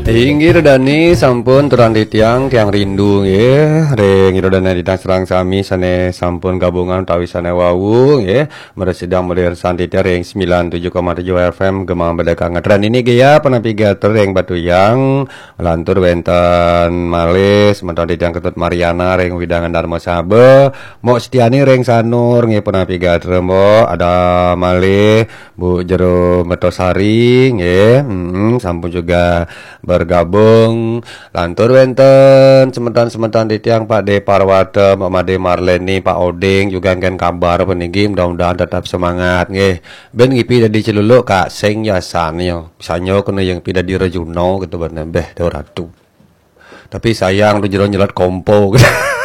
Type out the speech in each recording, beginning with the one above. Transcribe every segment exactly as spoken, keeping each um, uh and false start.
Inggih dani sampun turun di tiang tiang rindu nggih ring dana ditang serang sami sane sampun gabungan utawi sane wau nggih meresidang melir santita ring sembilan puluh tujuh koma tujuh F M Gemang Bedaka ngetran ini ya penapigator ring Batu Yang melantur wenten malih sementara di tiang Ketut Mariana ring Widangan Dharma Sabe Mok Setiani ring Sanur nggih penapigator Mbok ada malih Bu Jero Metosari nggih hmm, sampun juga bergabung lantur wenten sementan-sementan di tiang Pak De Parwata, Mbak Made Marleni, Pak Oding juga ngken kabar peninggi mudah-mudahan tetap semangat nggih. Ben ngipi dadi celuluk Kak sing yasannya. Misalnya kena yang pida di Rejuno gitu bener beh do ratu. Tapi sayang lu jero nyelat kompo.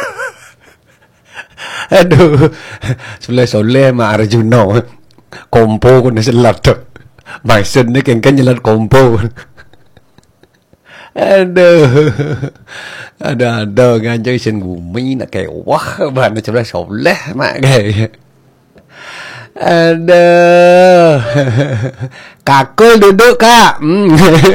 Aduh. Soleh-soleh mak Rejuno. Kompo kena selat tuh. Maksudnya kan nyelat kompo. Aduh, ada-ada ngajak isin bumi nak kayak wah mana coba soleh mak kayak, aduh, kakul duduk kak, hmm.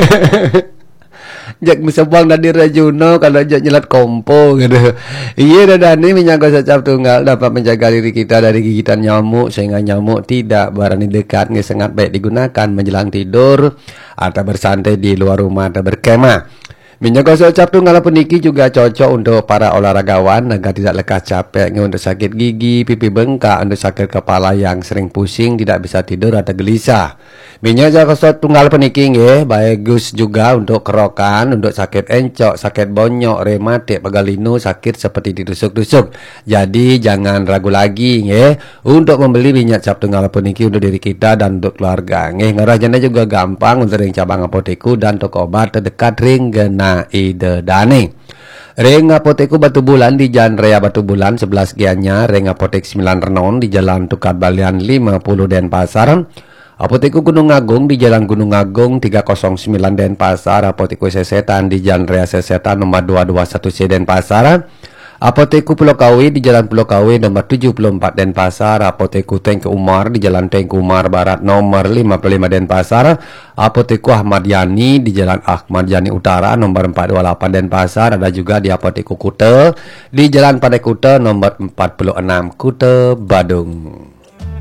Jak misabang dari Rajuno kalau jak nyelat kompo gitu. Iya dadani minyak gosok cap tunggal dapat menjaga diri kita dari gigitan nyamuk sehingga nyamuk tidak berani dekat nggak sangat baik digunakan menjelang tidur atau bersantai di luar rumah atau berkemah. Minyak gosok cap tunggal peniki juga cocok untuk para olahragawan agar tidak lekas capek untuk sakit gigi, pipi bengkak, untuk sakit kepala yang sering pusing, tidak bisa tidur atau gelisah. Minyak gosok tunggal peniki nggih bagus juga untuk kerokan, untuk sakit encok, sakit bonyok, rematik, pegalinu, sakit seperti ditusuk-tusuk. Jadi jangan ragu lagi nggih untuk membeli minyak cap tunggal peniki untuk diri kita dan untuk keluarga. Nggih ngerajanya juga gampang untuk ring cabang apoteku dan toko obat terdekat ring gena ide dane. Ring apoteku Batu Bulan di Jalan Raya Batu Bulan sebelas Gianya, ring apotek sembilan Renon di Jalan Tukar Balian lima puluh Denpasar. Apoteku Gunung Agung di Jalan Gunung Agung tiga nol sembilan Denpasar. Apoteku Sesetan di Jalan Raya Sesetan nomor dua dua satu C Denpasar. Apoteku Pulau Kawi di Jalan Pulau Kawi nomor tujuh puluh empat Denpasar. Apoteku Tengku Umar di Jalan Tengku Umar Barat nomor lima puluh lima Denpasar. Apoteku Ahmad Yani di Jalan Ahmad Yani Utara nomor empat dua delapan Denpasar. Ada juga di Apoteku Kute di Jalan Padai Kute nomor empat puluh enam Kute Badung.